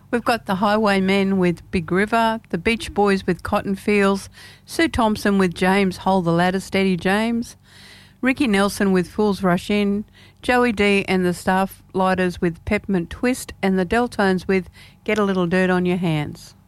We've got the Highwaymen with Big River, the Beach Boys with Cotton Fields, Sue Thompson with James Hold the Ladder Steady James, Ricky Nelson with Fools Rush In, Joey D and the Starlighters with Peppermint Twist, and the Deltones with Get a Little Dirt on Your Hands.